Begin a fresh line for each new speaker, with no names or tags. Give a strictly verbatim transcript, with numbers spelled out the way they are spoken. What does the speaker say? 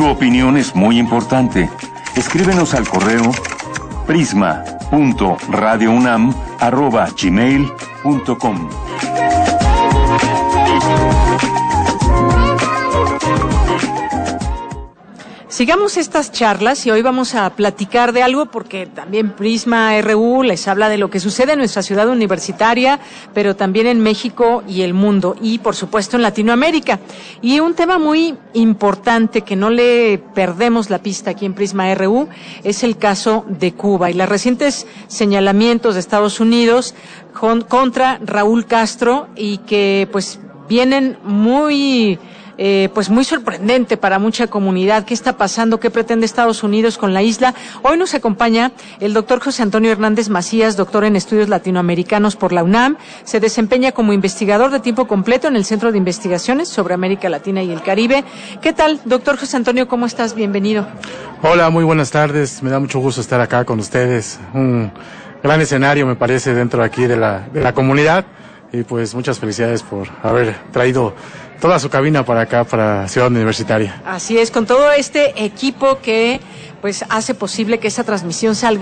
opinión es muy importante. Escríbenos al correo prisma punto radio unam arroba gmail punto com.
Sigamos estas charlas y hoy vamos a platicar de algo porque también Prisma R U les habla de lo que sucede en nuestra ciudad universitaria, pero también en México y el mundo y por supuesto en Latinoamérica. Y un tema muy importante que no le perdemos la pista aquí en Prisma R U es el caso de Cuba y los recientes señalamientos de Estados Unidos con, contra Raúl Castro y que pues vienen muy... Eh, pues muy sorprendente para mucha comunidad. ¿Qué está pasando? ¿Qué pretende Estados Unidos con la isla? Hoy nos acompaña el doctor José Antonio Hernández Macías, doctor en estudios latinoamericanos por la UNAM. Se desempeña como investigador de tiempo completo en el Centro de Investigaciones sobre América Latina y el Caribe. ¿Qué tal, doctor José Antonio? ¿Cómo estás? Bienvenido.
Hola, muy buenas tardes. Me da mucho gusto estar acá con ustedes. Un gran escenario, me parece, dentro aquí de la, de la comunidad. Y pues muchas felicidades por haber traído toda su cabina para acá, para Ciudad Universitaria.
Así es, con todo este equipo que pues hace posible que esa transmisión salga